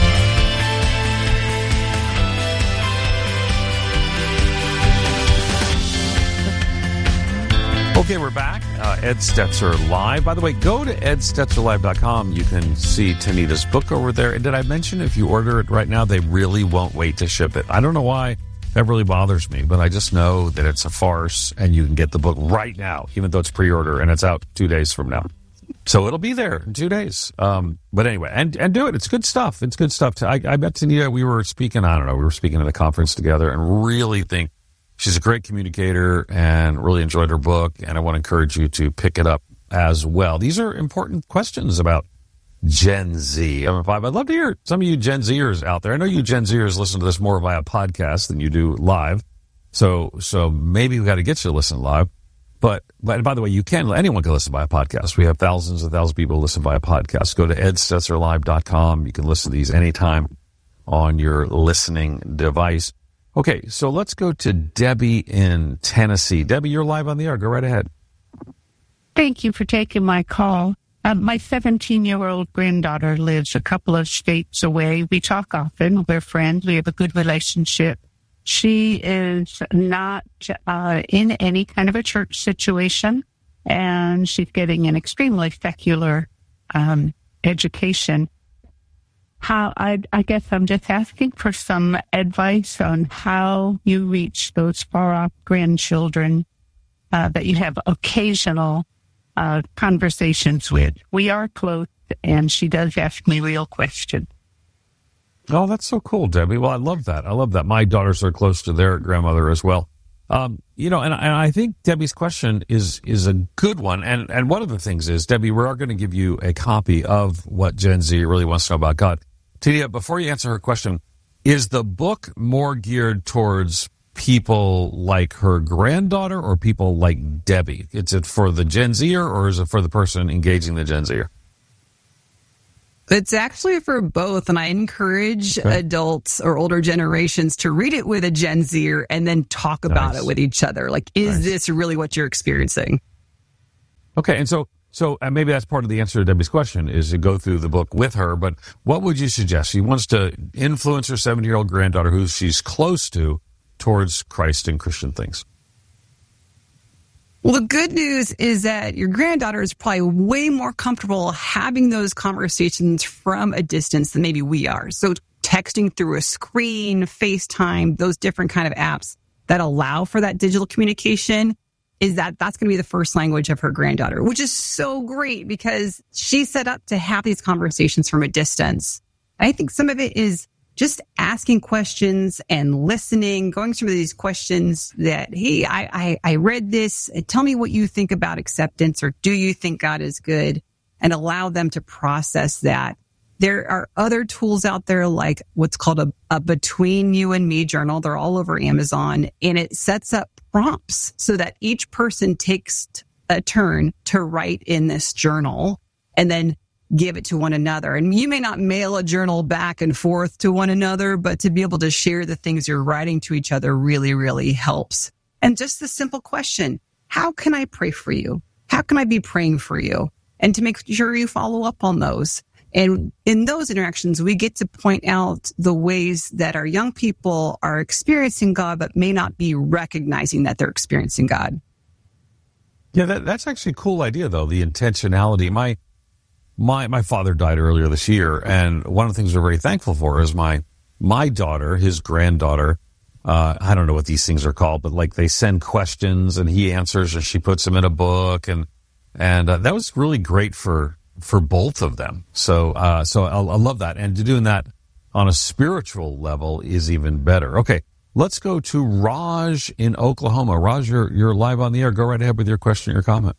S7: Okay, we're back. Uh, Ed Stetzer Live. By the way, go to ed stetzer live dot com. You can see Tanita's book over there. And did I mention if you order it right now, they really won't wait to ship it? I don't know why. That really bothers me, but I just know that it's a farce, and you can get the book right now, even though it's pre-order, and it's out two days from now. So it'll be there in two days. Um, but anyway, and, and do it. It's good stuff. It's good stuff. I, I bet Tanita, we were speaking, I don't know, we were speaking at a conference together, and really think she's a great communicator and really enjoyed her book, and I want to encourage you to pick it up as well. These are important questions about Gen Z. I'm five. I'd love to hear some of you Gen Zers out there. I know you Gen Zers listen to this more via podcast than you do live. So, so maybe we got to get you to listen live. But, but by the way, you can, anyone can listen via podcast. We have thousands and thousands of people who listen via podcast. Go to ed stetzer live dot com. You can listen to these anytime on your listening device. Okay. So let's go to Debbie in Tennessee. Debbie, you're live on the air. Go right ahead.
S20: Thank you for taking my call. Uh, my seventeen-year-old granddaughter lives a couple of states away. We talk often. We're friends. We have a good relationship. She is not uh, in any kind of a church situation, and she's getting an extremely secular um, education. How I, I guess I'm just asking for some advice on how you reach those far-off grandchildren uh, that you have occasional Uh, conversations with. We are close, and she does ask me real questions.
S7: Oh, that's so cool, Debbie. Well, I love that. I love that. My daughters are close to their grandmother as well. Um, you know, and, and I think Debbie's question is is a good one. And, and one of the things is, Debbie, we are going to give you a copy of What Gen Z Really Wants to Know About God. Tia, before you answer her question, is the book more geared towards people like her granddaughter or people like Debbie? Is it for the Gen Zer or is it for the person engaging the Gen Zer?
S8: It's actually for both, and I encourage okay. adults or older generations to read it with a Gen Zer and then talk about nice. it with each other. Like, is nice. this really what you're experiencing?
S7: Okay, and so so and maybe that's part of the answer to Debbie's question, is to go through the book with her, but what would you suggest? She wants to influence her seventy-year-old granddaughter, who she's close to, towards Christ and Christian things.
S8: Well, the good news is that your granddaughter is probably way more comfortable having those conversations from a distance than maybe we are. So texting through a screen, FaceTime, those different kind of apps that allow for that digital communication, is that that's going to be the first language of her granddaughter, which is so great because she's set up to have these conversations from a distance. I think some of it is just asking questions and listening, going through these questions that, hey, I, I, I read this. Tell me what you think about acceptance, or do you think God is good? And allow them to process that. There are other tools out there like what's called a, a Between You and Me journal. They're all over Amazon, and it sets up prompts so that each person takes a turn to write in this journal and then give it to one another. And you may not mail a journal back and forth to one another, but to be able to share the things you're writing to each other really, really helps. And just the simple question, how can I pray for you? How can I be praying for you? And to make sure you follow up on those. And in those interactions, we get to point out the ways that our young people are experiencing God, but may not be recognizing that they're experiencing God.
S7: Yeah, that, that's actually a cool idea, though, the intentionality. My My my father died earlier this year, and one of the things we're very thankful for is my my daughter, his granddaughter, uh, I don't know what these things are called, but like they send questions and he answers and she puts them in a book, and and uh, that was really great for for both of them. So uh, so I, I love that, and doing that on a spiritual level is even better. Okay, let's go to Raj in Oklahoma. Raj, you're you're live on the air. Go right ahead with your question or your comment.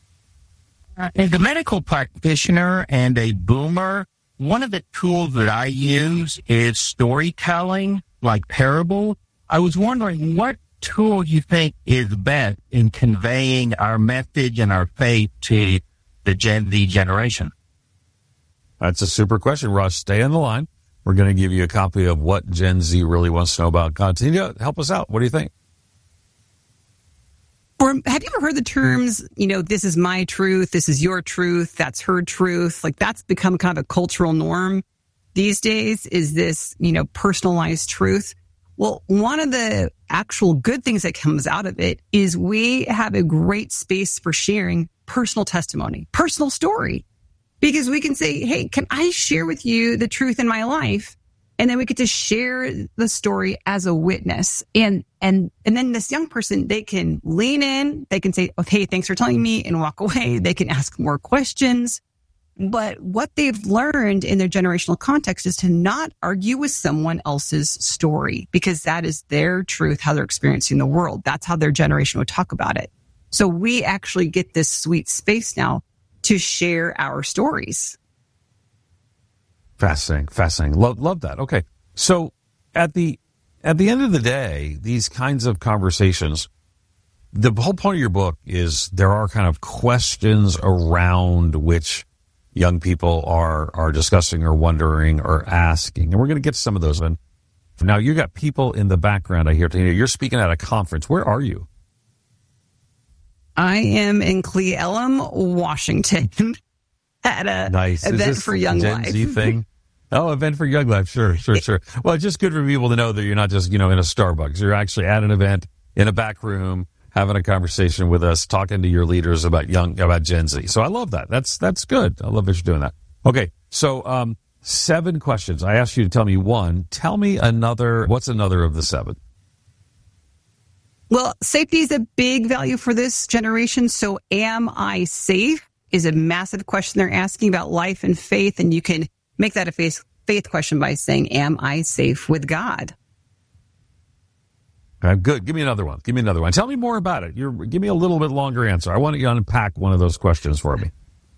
S14: Uh, as a medical practitioner and a boomer, one of the tools that I use is storytelling, like parable. I was wondering what tool you think is best in conveying our message and our faith to the Gen Z generation.
S7: That's a super question, Russ. Stay on the line. We're going to give you a copy of What Gen Z Really Wants to Know About God. Tina, help us out. What do you think?
S8: Or have you ever heard the terms, you know, this is my truth, this is your truth, that's her truth? Like, that's become kind of a cultural norm these days, is this, you know, personalized truth. Well, one of the actual good things that comes out of it is we have a great space for sharing personal testimony, personal story, because we can say, hey, can I share with you the truth in my life? And then we get to share the story as a witness. And, and, and then this young person, they can lean in, they can say, oh, hey, thanks for telling me, and walk away. They can ask more questions. But what they've learned in their generational context is to not argue with someone else's story, because that is their truth, how they're experiencing the world. That's how their generation would talk about it. So we actually get this sweet space now to share our stories.
S7: Fascinating, fascinating. Love, love that. Okay, so at the at the end of the day, these kinds of conversations, the whole point of your book is there are kind of questions around which young people are are discussing or wondering or asking, and we're going to get to some of those. And now you got people in the background. I hear you're speaking at a conference. Where are you?
S8: I am in Cle Elum, Washington, at a
S7: nice.
S8: event for Young
S7: Gen
S8: Life.
S7: Z thing? Oh, event for Young Life. Sure, sure, sure. Well, it's just good for people to know that you're not just, you know, in a Starbucks. You're actually at an event in a back room, having a conversation with us, talking to your leaders about young, about Gen Z. So I love that. That's, that's good. I love that you're doing that. Okay. So, um, seven questions. I asked you to tell me one. Tell me another. What's another of the seven?
S8: Well, safety is a big value for this generation. So am I safe is a massive question they're asking about life and faith. And you can make that a faith, faith question by saying, am I safe with God?
S7: Okay, good. Give me another one. Give me another one. Tell me more about it. You're, give me a little bit longer answer. I want you to unpack one of those questions for me.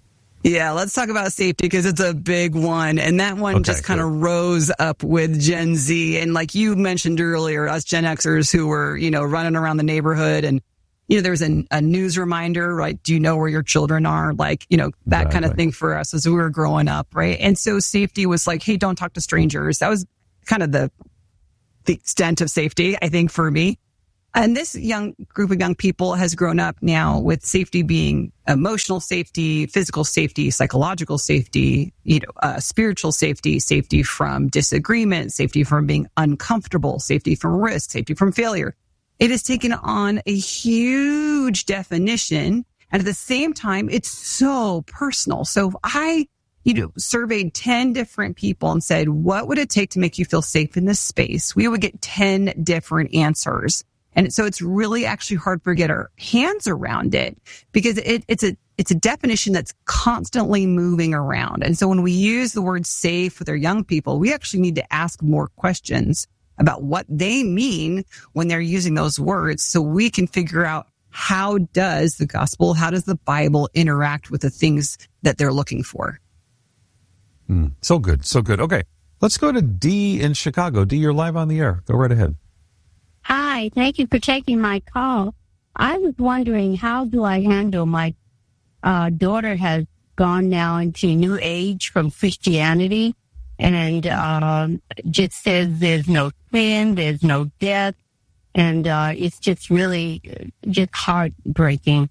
S8: Yeah, let's talk about safety because it's a big one. And that one
S7: Okay,
S8: just kind of
S7: good.
S8: rose up with Gen Z. And like you mentioned earlier, us Gen Xers who were, you know, running around the neighborhood and, you know, there was a, a news reminder, right? Do you know where your children are? Like, you know, that kind of
S7: Exactly.
S8: thing for us as we were growing up, right? And so safety was like, hey, don't talk to strangers. That was kind of the, the extent of safety, I think, for me. And this young group of young people has grown up now with safety being emotional safety, physical safety, psychological safety, you know, uh, spiritual safety, safety from disagreement, safety from being uncomfortable, safety from risk, safety from failure. It has taken on a huge definition. And at the same time, it's so personal. So if I, you know, surveyed ten different people and said, what would it take to make you feel safe in this space? We would get ten different answers. And so it's really actually hard to get our hands around it because it, it's a it's a definition that's constantly moving around. And so when we use the word safe with our young people, we actually need to ask more questions about what they mean when they're using those words so we can figure out how does the gospel, how does the Bible interact with the things that they're looking for.
S7: Mm, so good, so good. Okay, let's go to Dee in Chicago. Dee, you're live on the air. Go right ahead.
S20: Hi, thank you for taking my call. I was wondering, how do I handle my uh, daughter has gone now into New Age from Christianity and um, just says there's no sin, there's no death, and uh, it's just really just heartbreaking.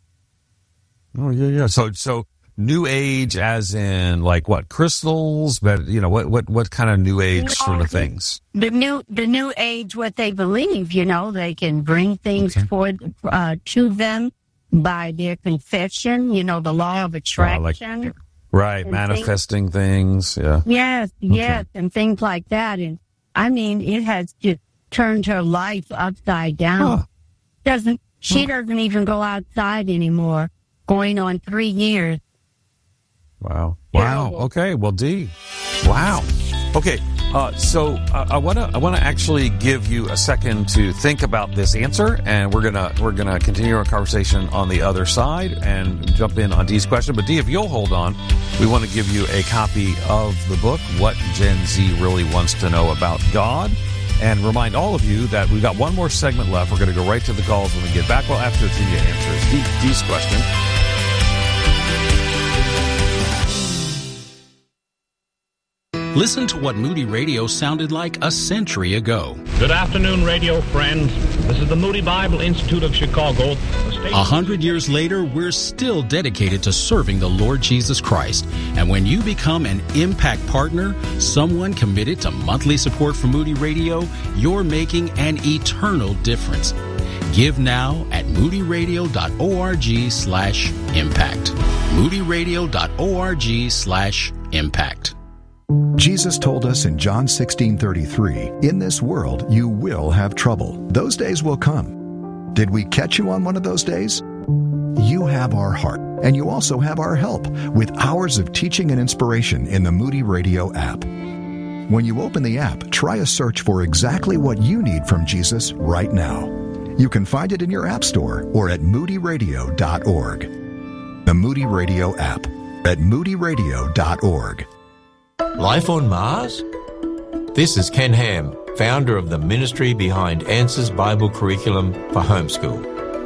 S7: Oh, yeah, yeah. So, so New Age as in like what? Crystals? But, you know, what, what, what kind of New Age sort of things?
S20: The new, the new age, what they believe, you know, they can bring things
S7: Okay.
S20: forward uh, to them by their confession, you know, the law of attraction.
S7: like- Right,
S20: And
S7: manifesting things. Yeah.
S20: Yes, yes, and things like that. And I mean, it has just turned her life upside down.
S7: Huh.
S20: Doesn't she doesn't even go outside anymore? Going on three years.
S7: Wow. Wow. Okay. Well, Dee. Wow. Okay. Uh, so uh, I want to I want to actually give you a second to think about this answer, and we're gonna we're gonna continue our conversation on the other side and jump in on Dee's question. But Dee, if you'll hold on, we want to give you a copy of the book, What Gen Z Really Wants to Know About God, and remind all of you that we've got one more segment left. We're going to go right to the calls when we get back. Well, after Tia answers Dee, Dee's question.
S18: Listen to what Moody Radio sounded like a century ago.
S19: Good afternoon, radio friends. This is the Moody Bible Institute of Chicago. the station-
S18: A hundred years later, we're still dedicated to serving the Lord Jesus Christ. And when you become an Impact Partner, someone committed to monthly support for Moody Radio, you're making an eternal difference. Give now at moodyradio.org slash impact. moodyradio.org slash impact.
S17: Jesus told us in John sixteen thirty-three, "In this world you will have trouble. Those days will come." Did we catch you on one of those days? You have our heart, and you also have our help with hours of teaching and inspiration in the Moody Radio app. When you open the app, try a search for exactly what you need from Jesus right now. You can find it in your app store or at moody radio dot org. The Moody Radio app at moody radio dot org.
S21: Life on Mars? This is Ken Ham, founder of the ministry behind Answers Bible Curriculum for Homeschool.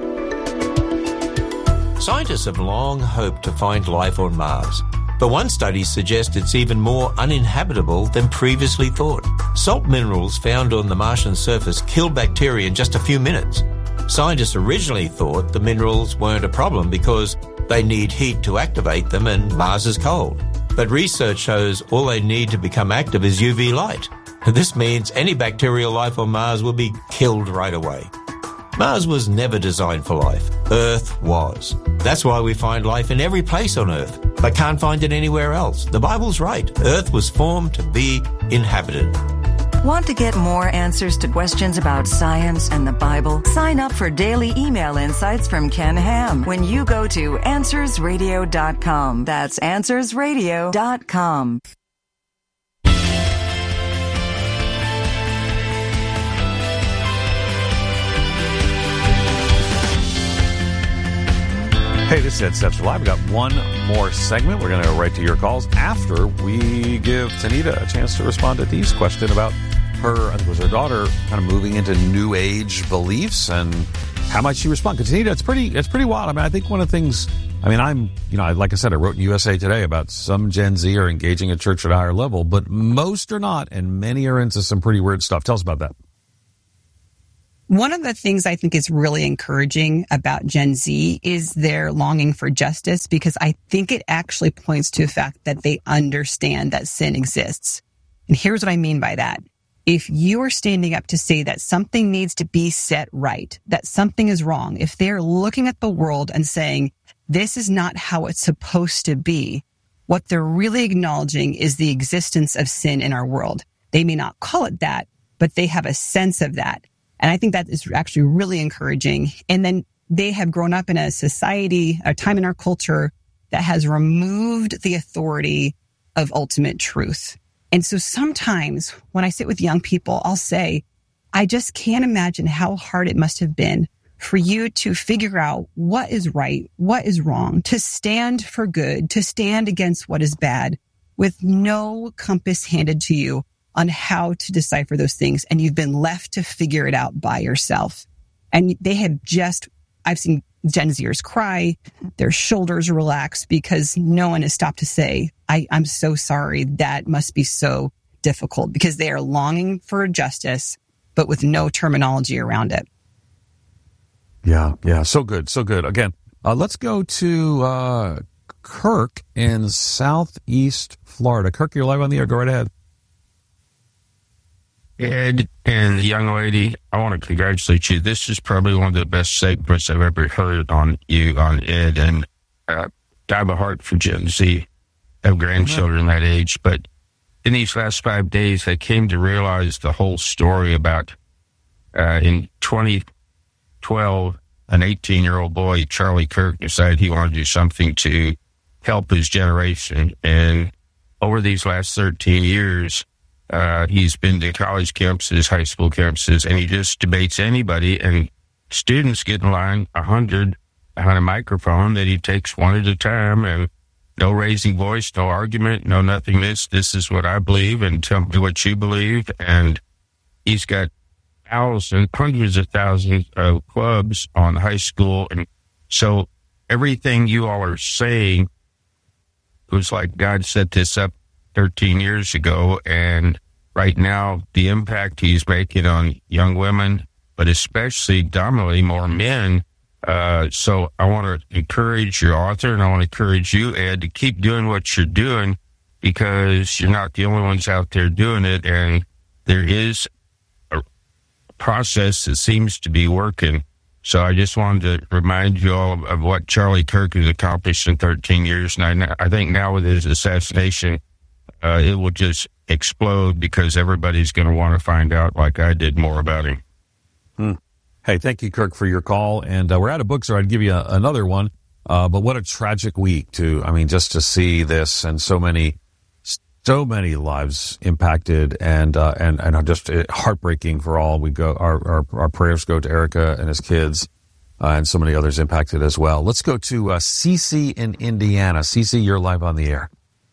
S21: Scientists have long hoped to find life on Mars, but one study suggests it's even more uninhabitable than previously thought. Salt minerals found on the Martian surface kill bacteria in just a few minutes. Scientists originally thought the minerals weren't a problem because they need heat to activate them and Mars is cold. But research shows all they need to become active is U V light. This means any bacterial life on Mars will be killed right away. Mars was never designed for life. Earth was. That's why we find life in every place on Earth, but can't find it anywhere else. The Bible's right. Earth was formed to be inhabited.
S22: Want to get more answers to questions about science and the Bible? Sign up for daily email insights from Ken Ham when you go to answers radio dot com. That's answers radio dot com.
S7: Hey, this is Ed Stetzer Live. We've got one more segment. We're going to go right to your calls after we give Tanita a chance to respond to Dee's question about her, I think it was her daughter, kind of moving into New Age beliefs and how might she respond. Because Tanita, it's pretty, it's pretty wild. I mean, I think one of the things, I mean, I'm, you know, like I said, I wrote in U S A Today about some Gen Z are engaging in church at a higher level, but most are not, and many are into some pretty weird stuff. Tell us about that.
S8: One of the things I think is really encouraging about Gen Z is their longing for justice, because I think it actually points to the fact that they understand that sin exists. And here's what I mean by that. If you are standing up to say that something needs to be set right, that something is wrong, if they're looking at the world and saying, this is not how it's supposed to be, what they're really acknowledging is the existence of sin in our world. They may not call it that, but they have a sense of that. And I think that is actually really encouraging. And then they have grown up in a society, a time in our culture that has removed the authority of ultimate truth. And so sometimes when I sit with young people, I'll say, I just can't imagine how hard it must have been for you to figure out what is right, what is wrong, to stand for good, to stand against what is bad, with no compass handed to you on how to decipher those things. And you've been left to figure it out by yourself. And they have just, I've seen Gen Zers cry, their shoulders relax because no one has stopped to say, I, I'm so sorry. That must be so difficult, because they are longing for justice, but with no terminology around it.
S7: Yeah, yeah. So good, so good. Again, uh, let's go to uh, Kirk in Southeast Florida. Kirk, you're live on the air. Go right ahead.
S14: Ed and the young lady, I want to congratulate you. This is probably one of the best segments I've ever heard on you, on Ed. And uh, I have a heart for Gen Z. I have grandchildren that age. But in these last five days, I came to realize the whole story about uh, in twenty twelve, an eighteen-year-old boy, Charlie Kirk, decided he wanted to do something to help his generation. And over these last thirteen years, Uh, he's been to college campuses, high school campuses, and he just debates anybody. And students get in line, a hundred, on a microphone that he takes one at a time, and no raising voice, no argument, no nothing. This, this is what I believe, and tell me what you believe. And he's got thousands, hundreds of thousands of clubs on high school. And so everything you all are saying, it was like God set this up thirteen years ago, and right now the impact he's making on young women, but especially dominantly more men. Uh, so I want to encourage your author, and I want to encourage you, Ed, to keep doing what you're doing, because you're not the only ones out there doing it, and there is a process that seems to be working. So I just wanted to remind you all of, of what Charlie Kirk has accomplished in thirteen years, and I, I think now with his assassination, Uh, it will just explode, because everybody's going to want to find out, like I did, more about him.
S7: Hmm. Hey, thank you, Kirk, for your call. And uh, we're out of books, so I'd give you a, another one. Uh, but what a tragic week, too. I mean, just to see this and so many, so many lives impacted, and uh, and and just heartbreaking for all. We go, our our, our prayers go to Erica and his kids, uh, and so many others impacted as well. Let's go to uh, Cece in Indiana. Cece, you're live on the air.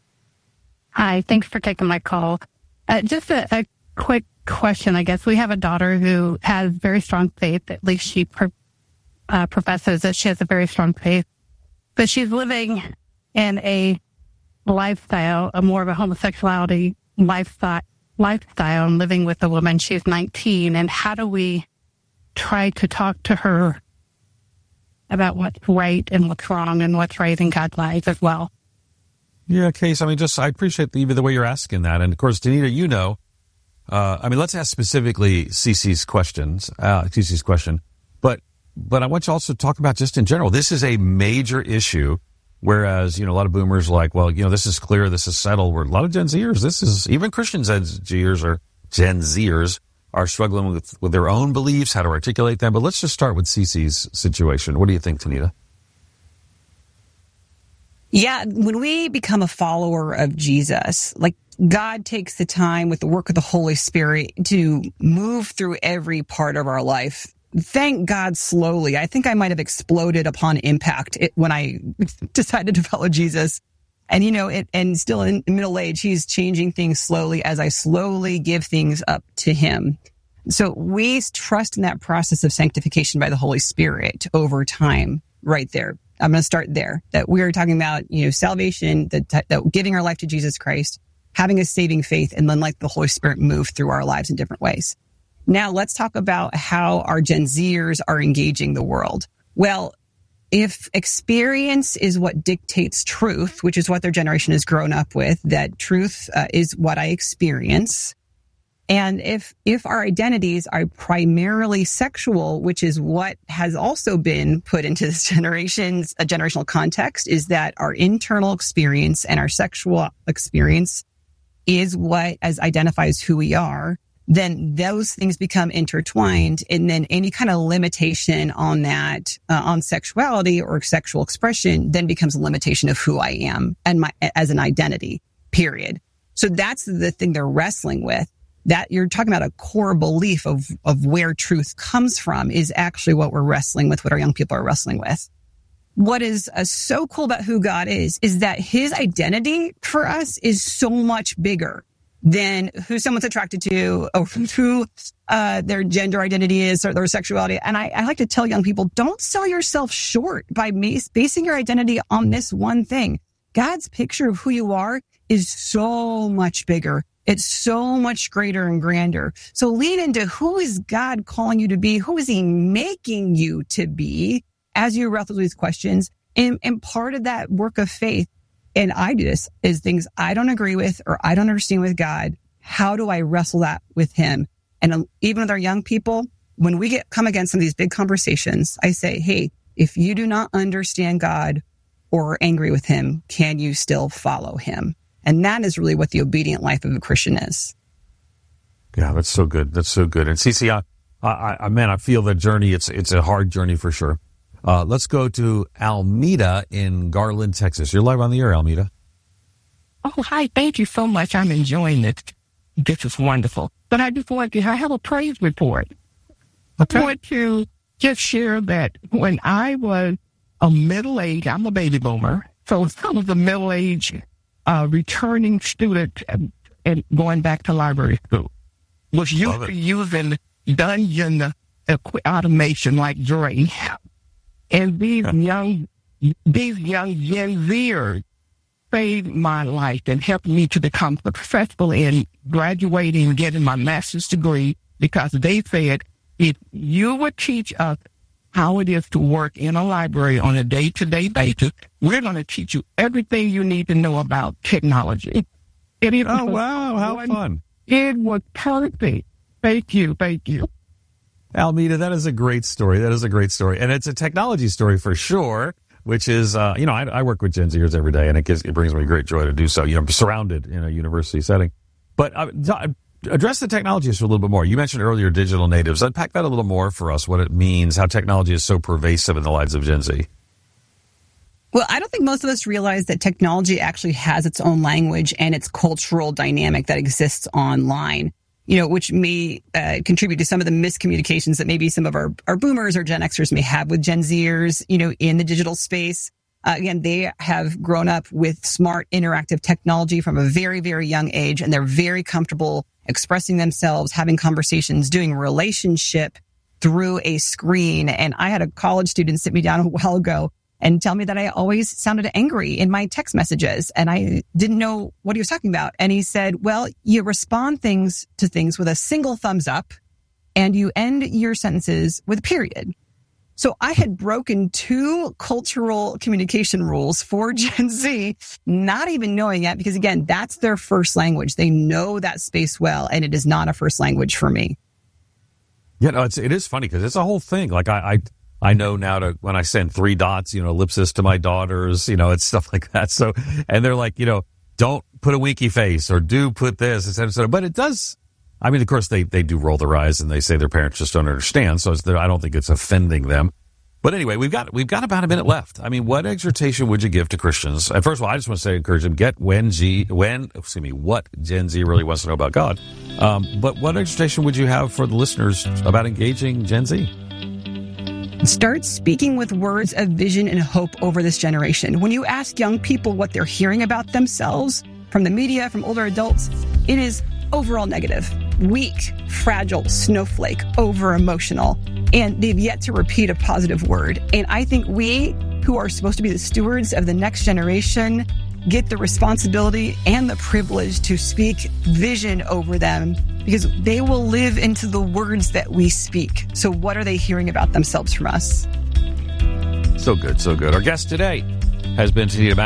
S20: Hi, thanks for taking my call. Uh, just a, a quick question, I guess. We have a daughter who has very strong faith. At least she pro- uh, professes that she has a very strong faith. But she's living in a lifestyle, a more of a homosexuality lifestyle, lifestyle and living with a woman. She's nineteen. And how do we try to talk to her about what's right and what's wrong and what's right in God's eyes as well?
S7: Yeah, Case, I mean, just, I appreciate the, the way you're asking that. And of course, Danita, you know, uh, I mean, let's ask specifically Cece's questions, uh, Cece's question, but, but I want you also to talk about just in general, this is a major issue, whereas, you know, a lot of boomers are like, well, you know, this is clear, this is settled, where a lot of Gen Zers, this is, even Christian Gen Zers or Gen Zers are struggling with, with their own beliefs, how to articulate them. But let's just start with Cece's situation. What do you think, Tanita?
S8: Yeah, when we become a follower of Jesus, like God takes the time with the work of the Holy Spirit to move through every part of our life thank God, slowly. I think I might have exploded upon impact it, when I decided to follow Jesus. And, you know, it, and still in middle age, he's changing things slowly as I slowly give things up to him. So we trust in that process of sanctification by the Holy Spirit over time right there. I'm going to start there, that we are talking about, you know, salvation, that, that giving our life to Jesus Christ, having a saving faith, and then let the Holy Spirit move through our lives in different ways. Now let's talk about how our Gen Zers are engaging the world. Well, if experience is what dictates truth, which is what their generation has grown up with, that truth uh, is what I experience. And if, if our identities are primarily sexual, which is what has also been put into this generation's, a generational context, is that our internal experience and our sexual experience is what as identifies who we are, then those things become intertwined. And then any kind of limitation on that, uh, on sexuality or sexual expression then becomes a limitation of who I am and my, as an identity, period. So that's the thing they're wrestling with. That you're talking about a core belief of, of where truth comes from is actually what we're wrestling with, what our young people are wrestling with. What is uh, so cool about who God is, is that his identity for us is so much bigger than who someone's attracted to or who uh, their gender identity is or their sexuality. And I, I like to tell young people, don't sell yourself short by basing your identity on this one thing. God's picture of who you are is so much bigger. It's so much greater and grander. So lean into who is God calling you to be? Who is he making you to be as you wrestle with these questions? And, and part of that work of faith, and I do this, is things I don't agree with or I don't understand with God. How do I wrestle that with him? And um, even with our young people, when we get come against some of these big conversations, I say, hey, if you do not understand God or are angry with him, can you still follow him? And that is really what the obedient life of a Christian is.
S7: Yeah, that's so good. That's so good. And Cece, I, I, I man, I feel the journey. It's it's a hard journey for sure. Uh, let's go to Almeda in Garland, Texas. You're live on the air, Almeda.
S1: Oh, hi. Thank you so much. I'm enjoying this. This is wonderful. But I just want to, I have a praise report. Okay. I want to just share that when I was a middle-aged, I'm a baby boomer, so some of the middle-aged uh, returning student and, and going back to library school was used to using dungeon automation like Dre. And these young, these young Gen Zers saved my life and helped me to become successful in graduating and getting my master's degree because they said, if you would teach us how it is to work in a library on a day-to-day basis, we're going to teach you everything you need to know about technology. And it
S7: oh, wow. How one, fun.
S1: It was perfect. Thank you. Thank you.
S7: Almeda, that is a great story. That is a great story. And it's a technology story for sure, which is, uh, you know, I, I work with Gen Zers every day, and it, gives, it brings me great joy to do so. You know, I'm surrounded in a university setting. But uh, address the technology issue a little bit more. You mentioned earlier digital natives. Unpack that a little more for us, what it means, how technology is so pervasive in the lives of Gen Z.
S8: Well, I don't think most of us realize that technology actually has its own language and its cultural dynamic that exists online. You know, which may uh, contribute to some of the miscommunications that maybe some of our, our boomers or Gen Xers may have with Gen Zers, you know, in the digital space. Uh, again, they have grown up with smart, interactive technology from a very, very young age, and they're very comfortable expressing themselves, having conversations, doing relationship through a screen. And I had a college student sit me down a while ago and tell me that I always sounded angry in my text messages. And I didn't know what he was talking about. And he said, well, you respond things to things with a single thumbs up and you end your sentences with a period. So I had broken two cultural communication rules for Gen Z, not even knowing it, because again, that's their first language. They know that space well, and it is not a first language for me.
S7: Yeah, no, it's, it is funny because it's a whole thing. Like I, I, I know now to, when I send three dots, you know, ellipsis to my daughters, you know, it's stuff like that. So, and they're like, you know, don't put a winky face or do put this, et cetera, et cetera. But it does, I mean, of course, they, they do roll their eyes and they say their parents just don't understand. So it's, I don't think it's offending them. But anyway, we've got, we've got about a minute left. I mean, what exhortation would you give to Christians? And first of all, I just want to say, encourage them, get when G, when, excuse me, what Gen Z really wants to know about God. Um, but what exhortation would you have for the listeners about engaging Gen Z?
S8: Start speaking with words of vision and hope over this generation. When you ask young people what they're hearing about themselves from the media, from older adults, it is overall negative, weak, fragile, snowflake, over-emotional, and they've yet to repeat a positive word. And I think we, who are supposed to be the stewards of the next generation, get the responsibility and the privilege to speak vision over them, because they will live into the words that we speak. So what are they hearing about themselves from us?
S7: So good, so good. Our guest today has been Tanita Mack.